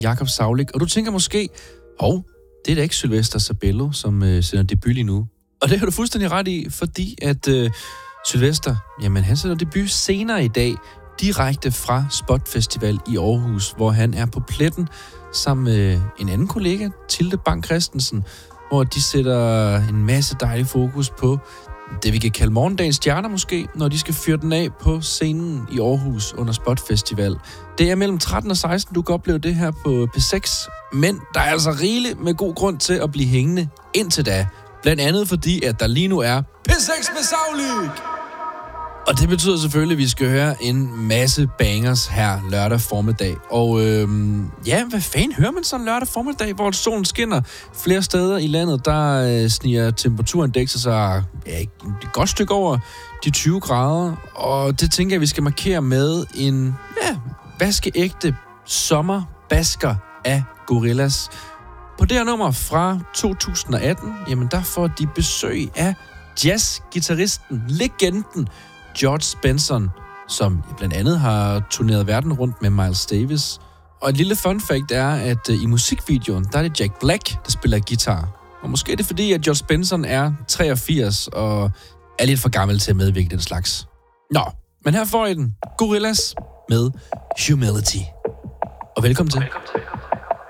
Jakob Saulik. Og du tænker måske, det er da ikke Sylvester Sabello, som sender debut lige nu. Og det har du fuldstændig ret i, fordi at Sylvester, jamen han sender debut senere i dag, direkte fra Spot Festival i Aarhus, hvor han er på pletten sammen med en anden kollega, Tilde Bang Christensen, hvor de sætter en masse dejlig fokus på det, vi kan kalde morgendagens stjerner måske, når de skal fyre den af på scenen i Aarhus under Spot Festival. Det er mellem 13 og 16, du kan opleve det her på P6, men der er altså rigeligt med god grund til at blive hængende indtil da. Blandt andet fordi, at der lige nu er P6 med Saulik! Og det betyder selvfølgelig, at vi skal høre en masse bangers her lørdag formiddag. Og hvad fanden hører man sådan lørdag formiddag, hvor solen skinner flere steder i landet? Der sniger temperaturenindekset sig et godt stykke over de 20 grader. Og det tænker jeg, vi skal markere med en vaskeægte sommerbasker af Gorillaz. På det her nummer fra 2018, jamen der får de besøg af jazzgitarristen, legenden George Benson, som blandt andet har turneret verden rundt med Miles Davis. Og et lille fun fact er, at i musikvideoen, der er det Jack Black, der spiller guitar. Og måske er det fordi, at George Benson er 83 og er lidt for gammel til at medvirke den slags. Men her får I den. Gorillaz med Humility. Og velkommen til.